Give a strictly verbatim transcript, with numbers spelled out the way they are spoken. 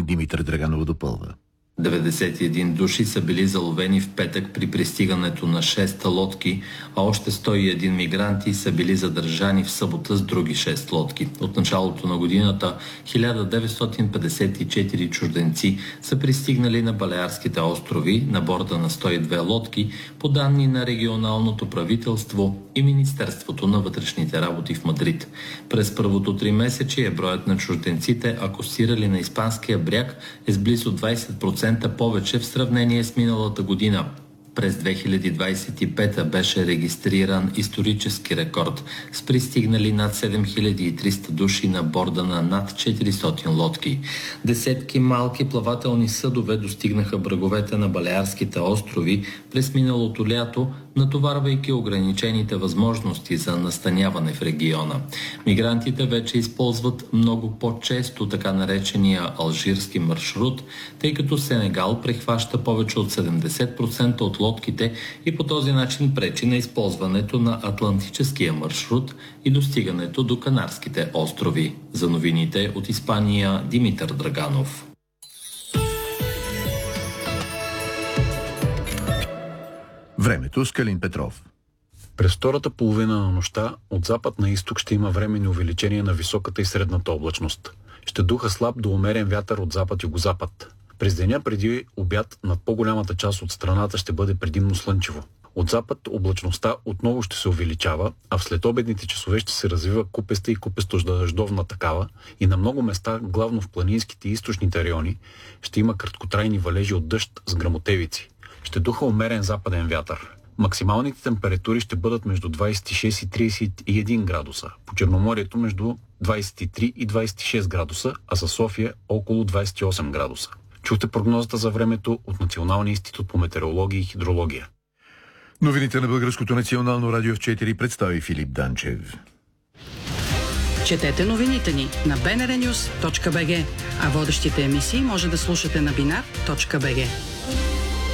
и Димитър Драганов допълва. деветдесет и един души са били заловени в петък при пристигането на шест лодки, а още сто и един мигранти са били задържани в събота с други шест лодки. От началото на годината хиляда деветстотин петдесет и четири чужденци са пристигнали на Балеарските острови на борда на сто и две лодки, по данни на регионалното правителство и Министерството на вътрешните работи в Мадрид. През първото три месече броят на чужденците, акостирали на испанския бряг, е с близо двадесет процента повече в сравнение с миналата година. През две хиляди двадесет и пета беше регистриран исторически рекорд с пристигнали над седем хиляди и триста души на борда на над четиристотин лодки. Десетки малки плавателни съдове достигнаха бреговете на Балеарските острови през миналото лято, натоварвайки ограничените възможности за настаняване в региона. Мигрантите вече използват много по-често така наречения алжирски маршрут, тъй като Сенегал прихваща повече от седемдесет процента от лодките и по този начин пречи на използването на Атлантическия маршрут и достигането до Канарските острови. За новините от Испания, Димитър Драганов. Времето с Калин Петров. През втората половина на нощта от запад на изток ще има временни увеличения на високата и средната облачност. Ще духа слаб до умерен вятър от запад-югозапад. През деня преди обяд над по-голямата част от страната ще бъде предимно слънчево. От запад облачността отново ще се увеличава, а в следобедните часове ще се развива купеста и купесто-дъждовна такава и на много места, главно в планинските и източните райони, ще има краткотрайни валежи от дъжд с гръмотевици. Ще духа умерен западен вятър. Максималните температури ще бъдат между двадесет и шест и тридесет и един градуса, по Черноморието между двадесет и три и двадесет и шест градуса, а за София около двадесет и осем градуса. Чухте прогнозата за времето от Националния институт по метеорология и хидрология. Новините на Българското национално радио в четири представи Филип Данчев. Четете новините ни на би ен ар нюз точка би джи, а водещите емисии може да слушате на бинар точка би джи.